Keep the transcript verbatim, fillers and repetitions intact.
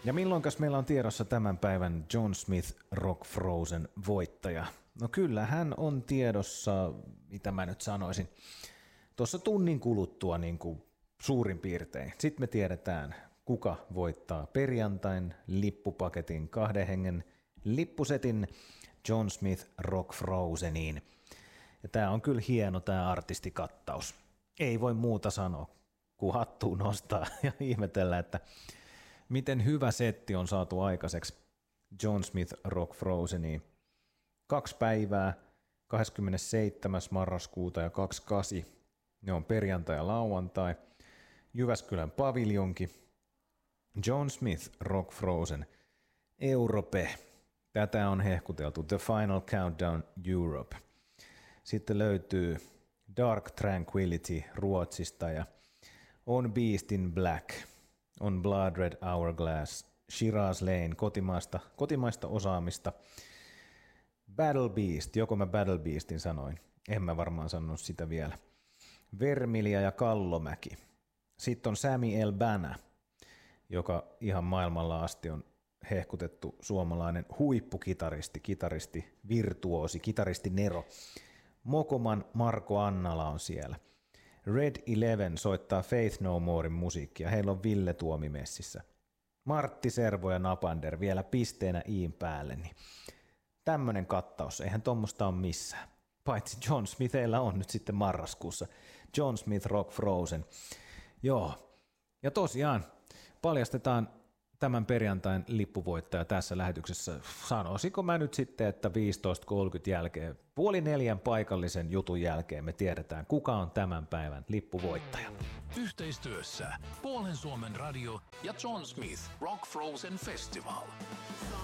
Ja milloinkas meillä on tiedossa tämän päivän John Smith Rock Frozen voittaja? No kyllä, hän on tiedossa, mitä mä nyt sanoisin, tuossa tunnin kuluttua niin kuin suurin piirtein. Sitten me tiedetään, kuka voittaa perjantain lippupaketin kahden hengen lippusetin John Smith Rock Frozeniin. Ja tää on kyllä hieno tää artistikattaus. Ei voi muuta sanoa, kuin hattuun nostaa ja ihmetellä, että miten hyvä setti on saatu aikaiseksi John Smith Rock Frozeniin. Kaksi päivää, kahdeskymmenesseitsemäs marraskuuta ja kaksikymmentäkahdeksan, ne on perjantai ja lauantai, Jyväskylän paviljonki, John Smith Rock Frozen, Europe, tätä on hehkuteltu, The Final Countdown Europe. Sitten löytyy Dark Tranquility Ruotsista ja On Beast in Black, On Blood Red Hourglass, Shiraz Lane kotimaista, kotimaista osaamista, Battle Beast, joko mä Battle Beastin sanoin, en mä varmaan sanonut sitä vielä, Vermilia ja Kallomäki. Sitten on Sami El Bana, joka ihan maailmalla asti on hehkutettu suomalainen huippukitaristi, kitaristi, virtuoosi, kitaristi Nero. Mokoman Marko Annala on siellä. Red Eleven soittaa Faith No Morein musiikkia, heillä on Ville Tuomi messissä. Martti Servo ja Napander vielä pisteenä iin päälle, niin tämmönen kattaus, eihän tommosta ole missään. Paitsi John Smithillä on nyt sitten marraskuussa John Smith Rock Frozen. Joo, ja tosiaan paljastetaan tämän perjantain lippuvoittaja tässä lähetyksessä. Sanoisinko mä nyt sitten, että viisitoista kolmekymmentä jälkeen, puoli neljän paikallisen jutun jälkeen me tiedetään, kuka on tämän päivän lippuvoittaja. Yhteistyössä Puolen Suomen radio ja John Smith Rock Frozen Festival.